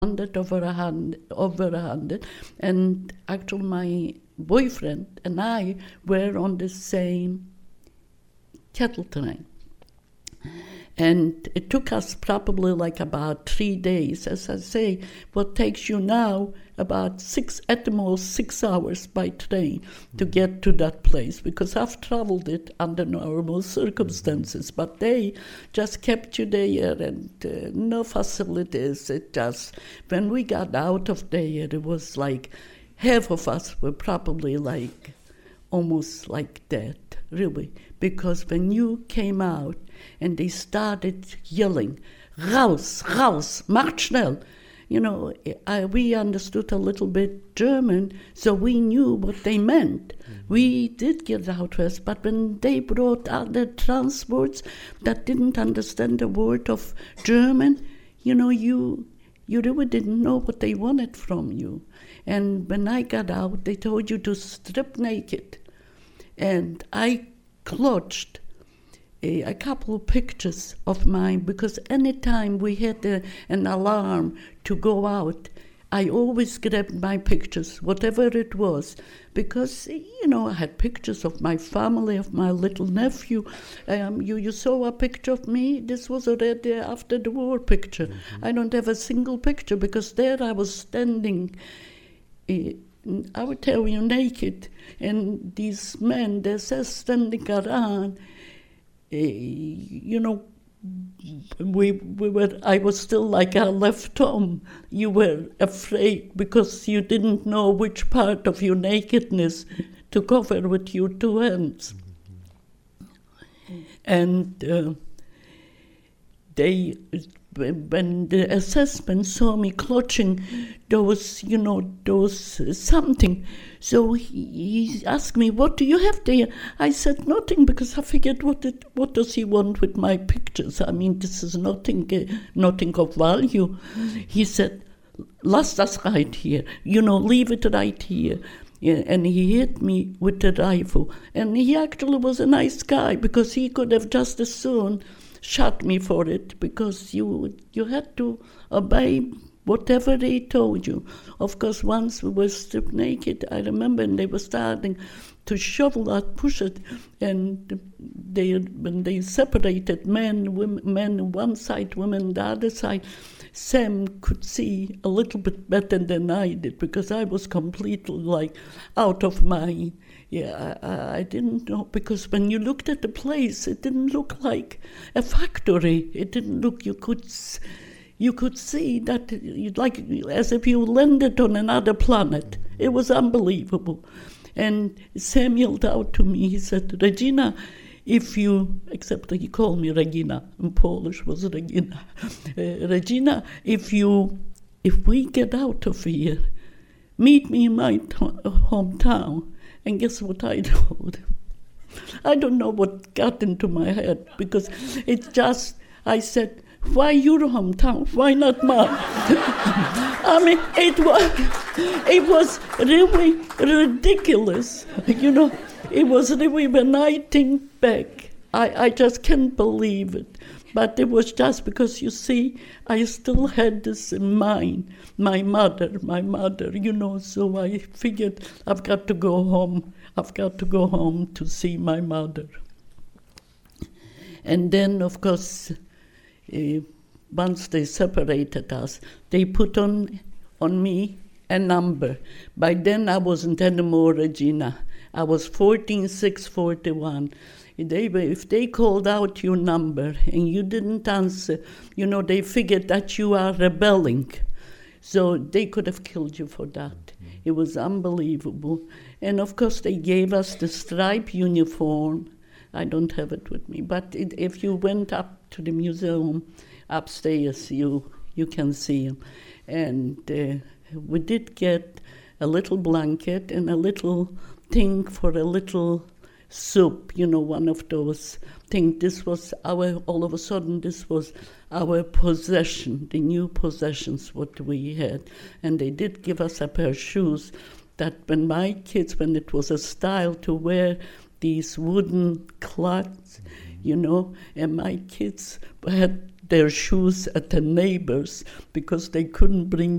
100, over 100. And actually my boyfriend and I were on the same cattle train. And it took us probably like about 3 days. As I say, what takes you now about at the most 6 hours by train to get to that place, because I've traveled it under normal circumstances, but they just kept you there and no facilities. It just, when we got out of there, it was like half of us were probably like almost like dead, really, because when you came out and they started yelling, raus, raus, macht schnell. You know, we understood a little bit German, so we knew what they meant. We did get out west, but when they brought other transports that didn't understand a word of German, you know, you really didn't know what they wanted from you. And when I got out, they told you to strip naked. And I clutched a couple of pictures of mine, because anytime we had an alarm to go out, I always grabbed my pictures, whatever it was, because, you know, I had pictures of my family, of my little nephew. You saw a picture of me. This was already after the war picture. Mm-hmm. I don't have a single picture, because there I was standing, I would tell you, naked, and these men, they're just standing around. You know, I was still like I left home. You were afraid because you didn't know which part of your nakedness to cover with your two hands. And when the assessment saw me clutching those, you know, something, so he asked me, what do you have there? I said nothing, because I figured, what does he want with my pictures? I mean, this is nothing of value. He said, lass das right here, you know, leave it right here. Yeah, and he hit me with the rifle. And he actually was a nice guy, because he could have just as soon shot me for it, because you had to obey whatever they told you. Of course, once we were stripped naked, I remember, and they were starting to shovel that, push it, and when they separated men on one side, women on the other side, Sam could see a little bit better than I did, because I was completely like out of my... Yeah, I didn't know, because when you looked at the place, it didn't look like a factory. It didn't look, you could see that, like, as if you landed on another planet. It was unbelievable. And Sam yelled out to me, he said, Regina, except that he called me Regina, in Polish was Regina. Regina, if we get out of here, meet me in my hometown. And guess what I told him? I don't know what got into my head, because I said, why your hometown? Why not mine? I mean, it was really ridiculous. You know, it was really, when I think back, I just can't believe it. But it was just because, you see, I still had this in mind, my mother, you know, so I figured I've got to go home. I've got to go home to see my mother. And then, of course, once they separated us, they put on me a number. By then, I wasn't anymore Regina. I was 14641. If they called out your number and you didn't answer, you know, they figured that you are rebelling. So they could have killed you for that. It was unbelievable. And of course, they gave us the striped uniform. I don't have it with me. But if you went up to the museum upstairs, you can see them. And we did get a little blanket and a little thing for a little soup, you know, one of those things. This was all of a sudden, this was our possession, the new possessions, what we had. And they did give us a pair of shoes that when my kids, when it was a style to wear these wooden clogs, and my kids had their shoes at the neighbors because they couldn't bring